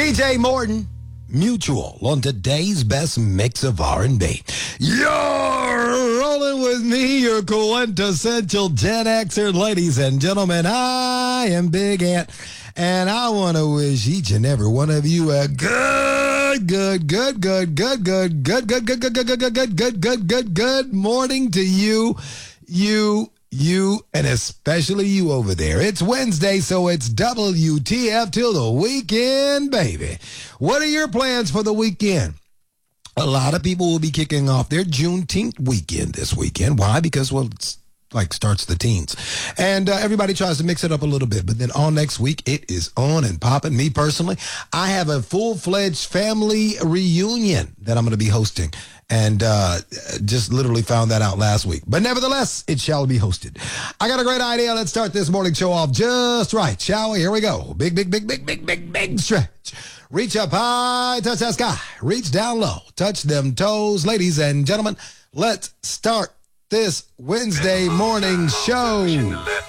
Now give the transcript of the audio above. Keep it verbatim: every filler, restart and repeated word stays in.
D J Morton, Mutual, on today's best mix of R and B. You're rolling with me, your quintessential Gen Xer, ladies and gentlemen. I am Big Ant, and I want to wish each and every one of you a good, good, good, good, good, good, good, good, good, good, good, good, good, good, good, good, good, good morning to you, you. You, and especially you over there. It's Wednesday, so it's W T F till the weekend, baby. What are your plans for the weekend? A lot of people will be kicking off their Juneteenth weekend this weekend. Why? Because, well, it's like starts the teens. And uh, everybody tries to mix it up a little bit. But then all next week, it is on and popping. Me personally, I have a full-fledged family reunion that I'm going to be hosting. And uh, just literally found that out last week. But nevertheless, it shall be hosted. I got a great idea. Let's start this morning show off just right, shall we? Here we go. Big, big, big, big, big, big, big stretch. Reach up high, touch that sky. Reach down low, touch them toes. Ladies and gentlemen, let's start this Wednesday morning show.